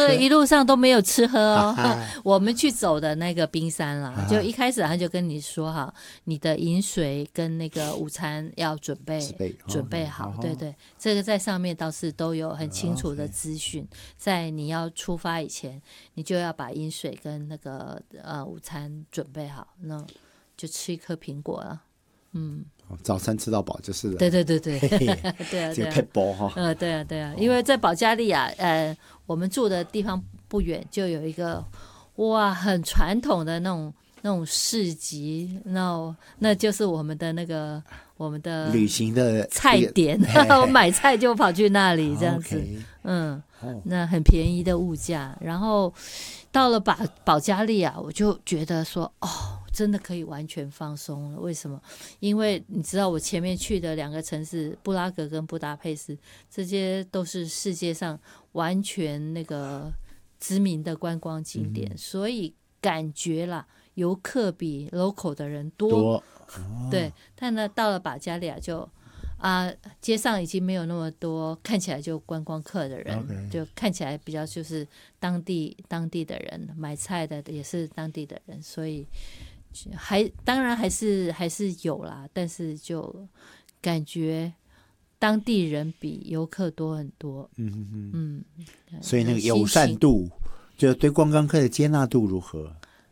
这一路上都没有吃喝哦。我们去走的那个冰山啦，就一开始他就跟你说哈，你的饮水跟那个午餐要准备好，对对，这个在上面倒是都有很清楚的资讯。在你要出发以前，你就要把饮水跟那个午餐准备好，那就吃一颗苹果了。 早餐吃到饱就是了。 对对对对对啊， 这个撇步哈。 对啊对啊，因为在保加利亚我们住的地方不远就有一个哇很传统的那种市集，那就是我们的旅行的菜点，我买菜就跑去那里这样子。那很便宜的物价，然后到了保加利亚，我就觉得说真的可以完全放松了。为什么？因为你知道我前面去的2个城市布拉格跟布达佩斯，这些都是世界上完全那个知名的观光景点，所以感觉啦游客比 local 的人多。对，但呢到了保加利亚就街上已经没有那么多看起来就观光客的人，就看起来比较就是当地的人，买菜的也是当地的人，所以当然还是有啦，但是就感觉当地人比游客多很多。 所以那个友善度，就对观光客的接纳度如何？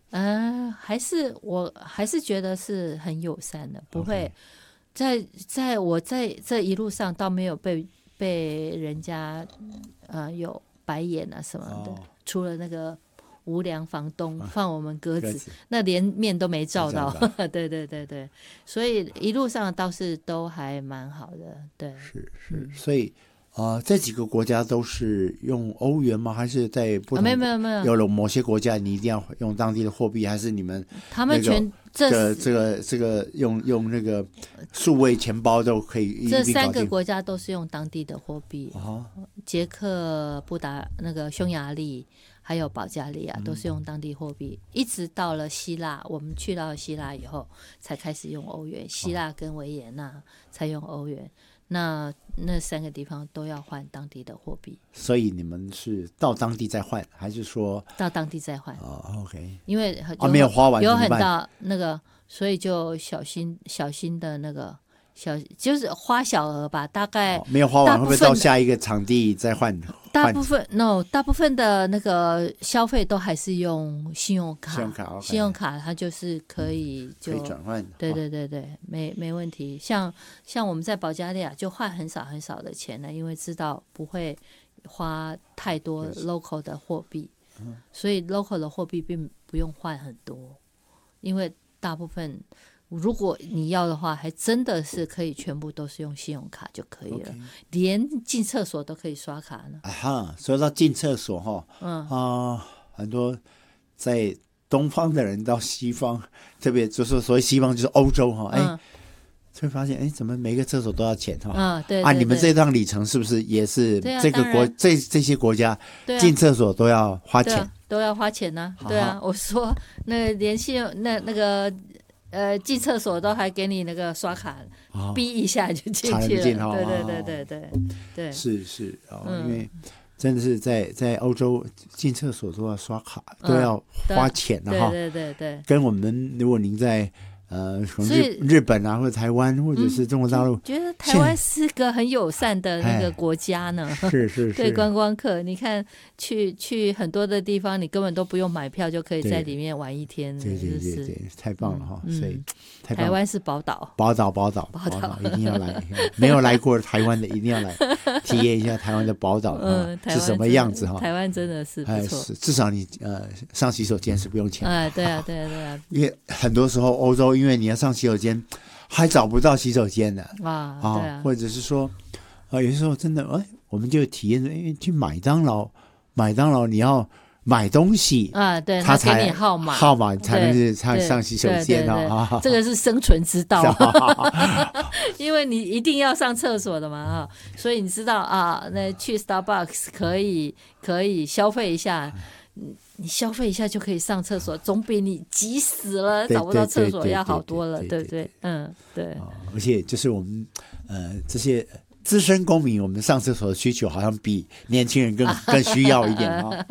我还是觉得是很友善的，不会。在我在这一路上倒没有被人家有白眼啊什么的，除了那个无良房东放我们鸽子，那连面都没照到。对对对对，所以一路上倒是都还蛮好的。对， 是，所以这几个国家都是用欧元吗？还是在不同没有有了某些国家你一定要用当地的货币，还是你们他们全这个用那个数位钱包都可以？ 这3个国家都是用当地的货币。捷克、那个匈牙利还有保加利亚都是用当地货币，一直到了希腊，我们去到希腊以后才开始用欧元，希腊跟维也纳才用欧元。那3个地方都要换当地的货币。 所以你们是到当地再换，还是说到当地再换 ？OK， 因为没有花完有很大那个，所以就小心的那个就是花小额吧，大概没有花完会不会到下一个场地再换？ 大部分的那个消费都还是用信用卡，信用卡它就是可以转换。 对对对对，没问题。像我们在保加利亚就花很少很少的钱呢，因为知道不会花太多 local 的货币，所以 local 的货币并不用换很多，因为大部分如果你要的话，还真的是可以全部都是用信用卡就可以了，连进厕所都可以刷卡呢。 说到进厕所很多在东方的人到西方，特别就是所谓西方就是欧洲就会发现怎么每个厕所都要钱对你们这趟旅程是不是也是这个这些国家进厕所都要花钱？ 都要花钱呢。对啊，我说那连信用那个进厕所都还给你那个刷卡，逼一下就进去了。对对对对对对， 是因为真的是在欧洲进厕所都要刷卡，都要花钱的哈。 对对对， 跟我们如果您在日本啊，或者台湾，或者是中国大陆， 觉得台湾是个很友善的那个国家呢。 是对观光客，你看去很多的地方，你根本都不用买票就可以在里面玩一天。 对，太棒了哈！所以台湾是宝岛， 一定要来。没有来过台湾的，一定要来体验一下台湾的宝岛是什么样子哈。 台湾真的是不错， 至少你上洗手间是不用钱。 对啊， 因为很多时候欧洲，因为你要上洗手间还找不到洗手间的对啊， 或者是说有些时候真的我们就体验去麦当劳你要买东西对，他给你号码才能上洗手间这个是生存之道。因为你一定要上厕所的嘛所以你知道那去 Starbucks 可以消费一下，你消费一下就可以上厕所，总比你急死了找不到厕所要好多了，对不对？对。 而且就是我们这些资深公民，我们上厕所的需求好像比年轻人更需要一点